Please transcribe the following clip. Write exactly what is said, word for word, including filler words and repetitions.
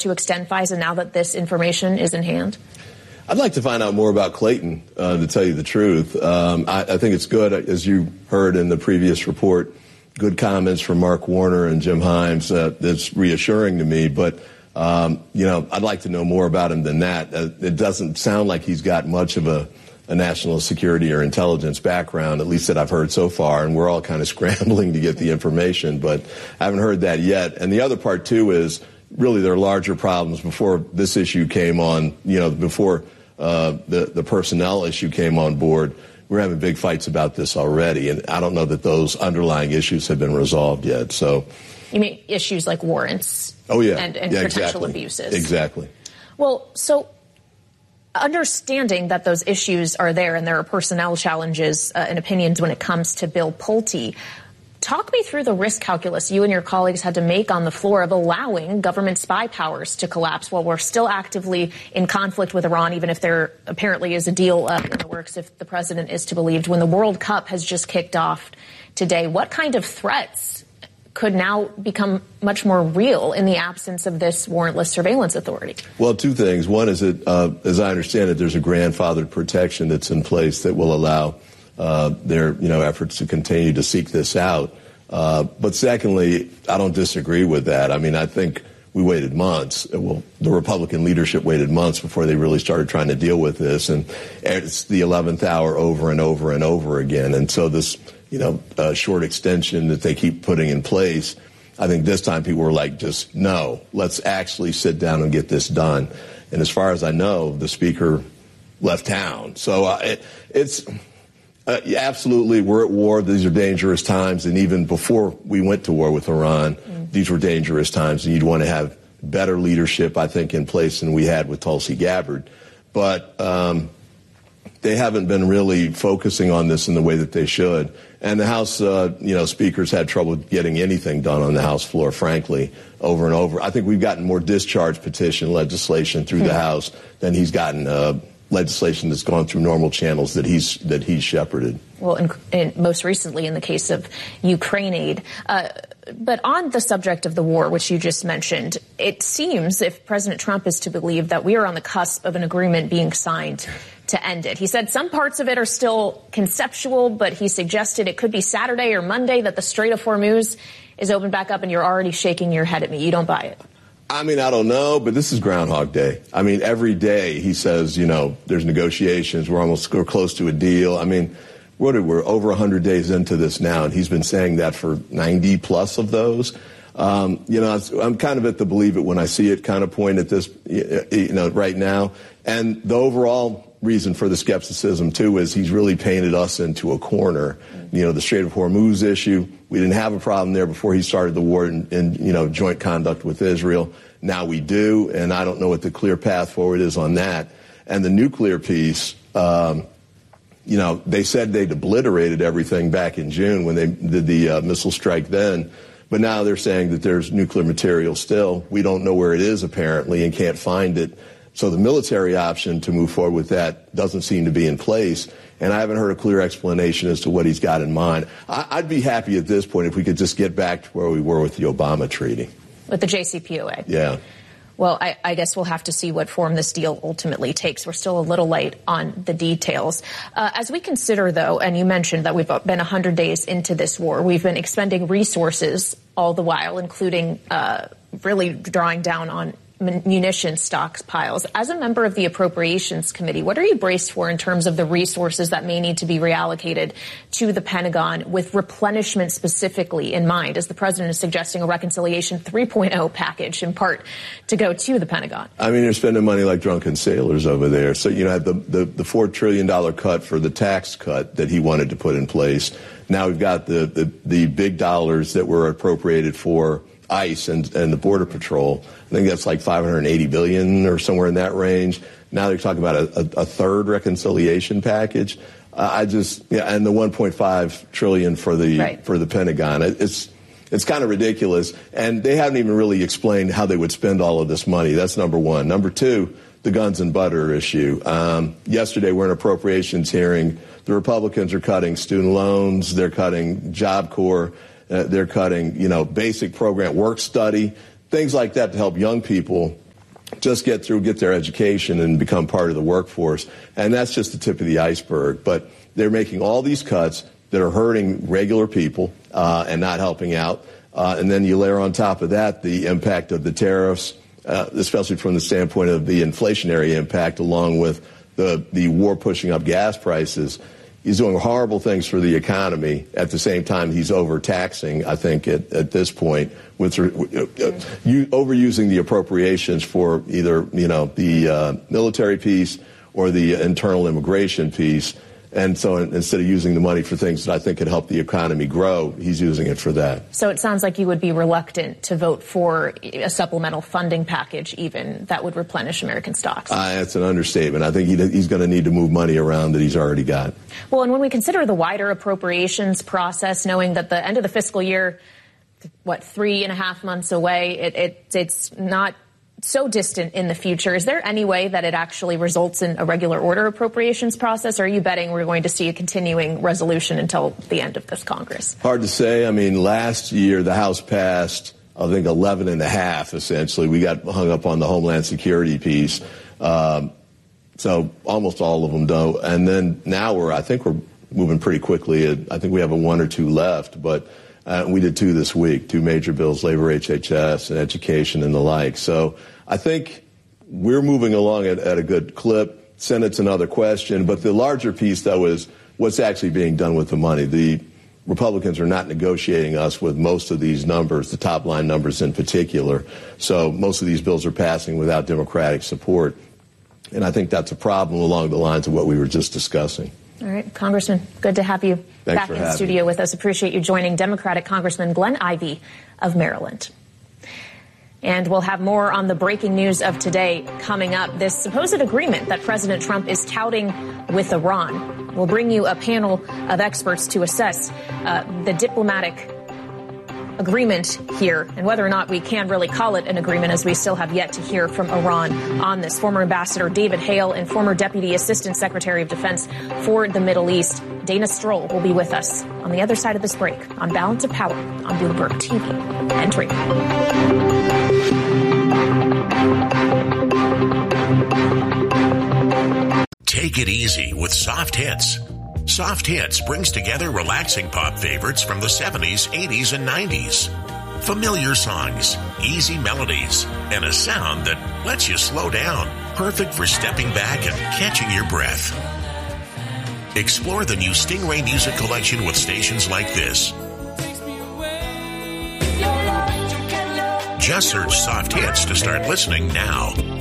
to extend FISA now that this information is in hand? I'd like to find out more about Clayton, uh, to tell you the truth. Um, I, I think it's good, as you heard in the previous report, good comments from Mark Warner and Jim Himes. Uh, that's reassuring to me. But, um, you know, I'd like to know more about him than that. Uh, it doesn't sound like he's got much of a, a national security or intelligence background, at least that I've heard so far. And we're all kind of scrambling to get the information, but I haven't heard that yet. And the other part, too, is really there are larger problems before this issue came on, you know, before Uh, the, the personnel issue came on board. We're having big fights about this already, and I don't know that those underlying issues have been resolved yet. So, you mean issues like warrants? Oh yeah, and, and yeah, potential exactly. abuses. Exactly. Well, so understanding that those issues are there and there are personnel challenges uh, and opinions when it comes to Bill Pulte. Talk me through the risk calculus you and your colleagues had to make on the floor of allowing government spy powers to collapse while we're still actively in conflict with Iran, even if there apparently is a deal uh, in the works, if the president is to believe, when the World Cup has just kicked off today. What kind of threats could now become much more real in the absence of this warrantless surveillance authority? Well, two things. One is that, uh, as I understand it, there's a grandfathered protection that's in place that will allow Uh, their, you know, efforts to continue to seek this out. Uh, but secondly, I don't disagree with that. I mean, I think we waited months. Well, the Republican leadership waited months before they really started trying to deal with this. And it's the eleventh hour over and over and over again. And so this, you know, uh, short extension that they keep putting in place, I think this time people were like, just no, let's actually sit down and get this done. And as far as I know, the speaker left town. So uh, it, it's... Uh, yeah, absolutely. We're at war. These are dangerous times. And even before we went to war with Iran, mm. these were dangerous times. And you'd want to have better leadership, I think, in place than we had with Tulsi Gabbard. But um, they haven't been really focusing on this in the way that they should. And the House, uh, you know, speakers had trouble getting anything done on the House floor, frankly, over and over. I think we've gotten more discharge petition legislation through mm. the House than he's gotten uh legislation that's gone through normal channels that he's that he's shepherded. Well, and, and most recently in the case of Ukraine aid. Uh, but on the subject of the war, which you just mentioned, it seems, if President Trump is to believe, that we are on the cusp of an agreement being signed to end it. He said some parts of it are still conceptual, but he suggested it could be Saturday or Monday that the Strait of Hormuz is opened back up, and you're already shaking your head at me. You don't buy it. I mean, I don't know, but this is Groundhog Day. I mean, every day he says, you know, there's negotiations. We're almost we're close to a deal. I mean, what are, we're over one hundred days into this now, and he's been saying that for ninety plus of those. Um, you know, I'm kind of at the believe it when I see it kind of point at this, you know, right now. And the overall reason for the skepticism, too, is he's really painted us into a corner. You know, the Strait of Hormuz issue, we didn't have a problem there before he started the war in, in, you know, joint conduct with Israel. Now we do, and I don't know what the clear path forward is on that. And the nuclear piece, um, you know, they said they'd obliterated everything back in June when they did the uh, missile strike then. But now they're saying that there's nuclear material still. We don't know where it is, apparently, and can't find it. So the military option to move forward with that doesn't seem to be in place. And I haven't heard a clear explanation as to what he's got in mind. I, I'd be happy at this point if we could just get back to where we were with the Obama treaty. With the J C P O A? Yeah. Well, I, I guess we'll have to see what form this deal ultimately takes. We're still a little light on the details. Uh, as we consider, though, and you mentioned that we've been one hundred days into this war, we've been expending resources all the while, including uh, really drawing down on munition stockpiles. As a member of the Appropriations Committee, what are you braced for in terms of the resources that may need to be reallocated to the Pentagon, with replenishment specifically in mind, as the president is suggesting a reconciliation three point oh package in part to go to the Pentagon? I mean, they're spending money like drunken sailors over there. So, you know, had the, the, the four trillion dollars cut for the tax cut that he wanted to put in place. Now we've got the, the, the big dollars that were appropriated for ICE and, and the Border Patrol. I think that's like five hundred eighty billion dollars or somewhere in that range. Now they're talking about a, a, a third reconciliation package. Uh, I just, yeah, and the one point five trillion dollars for the right. for the Pentagon. It, it's it's kind of ridiculous, and they haven't even really explained how they would spend all of this money. That's number one. Number two, the guns and butter issue. Um, yesterday, we're in appropriations hearing. The Republicans are cutting student loans. They're cutting Job Corps. Uh, they're cutting, you know, basic program work study, things like that to help young people just get through, get their education, and become part of the workforce. And that's just the tip of the iceberg. But they're making all these cuts that are hurting regular people uh, and not helping out. Uh, and then you layer on top of that the impact of the tariffs, uh, especially from the standpoint of the inflationary impact, along with the, the war pushing up gas prices. He's doing horrible things for the economy. At the same time, he's overtaxing, I think, at, at this point, with uh, you, overusing the appropriations for either, you know, the uh, military piece or the internal immigration piece. And so instead of using the money for things that I think could help the economy grow, he's using it for that. So it sounds like you would be reluctant to vote for a supplemental funding package even that would replenish American stocks. Uh, that's an understatement. I think he, he's going to need to move money around that he's already got. Well, and when we consider the wider appropriations process, knowing that the end of the fiscal year, what, three and a half months away, it, it it's not so distant in the future. Is there any way that it actually results in a regular order appropriations process, or are you betting we're going to see a continuing resolution until the end of this Congress? Hard to say. I mean, last year the House passed, I think, eleven and a half, essentially. We got hung up on the Homeland Security piece. Um, so almost all of them do. And then now we're, I think we're moving pretty quickly. I think we have a one or two left, but Uh, we did two this week, two major bills, labor, H H S, and education and the like. So I think we're moving along at, at a good clip. Senate's another question. But the larger piece, though, is what's actually being done with the money. The Republicans are not negotiating us with most of these numbers, the top line numbers in particular. So most of these bills are passing without Democratic support. And I think that's a problem along the lines of what we were just discussing. All right, Congressman, good to have you Thanks back in the studio me. with us. Appreciate you joining Democratic Congressman Glenn Ivey of Maryland. And we'll have more on the breaking news of today coming up. This supposed agreement that President Trump is touting with Iran. We'll bring you a panel of experts to assess uh, the diplomatic agreement here and whether or not we can really call it an agreement, as we still have yet to hear from Iran on this. Former Ambassador David Hale and former Deputy Assistant Secretary of Defense for the Middle East, Dana Stroll, will be with us on the other side of this break on Balance of Power on Bloomberg T V and radio. Take it easy with Soft Hits. Soft Hits brings together relaxing pop favorites from the seventies, eighties, and nineties. Familiar songs, easy melodies, and a sound that lets you slow down. Perfect for stepping back and catching your breath. Explore the new Stingray Music Collection with stations like this. Just search Soft Hits to start listening now.